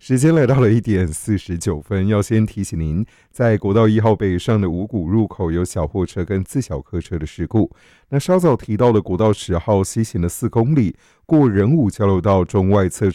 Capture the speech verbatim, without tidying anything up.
时间来到了一点四十九分，要先提醒您，在国道一号北上的五股入口有小货车跟自小客车的事故。那稍早提到的国道十号西行了四公里，过仁武交流道中外侧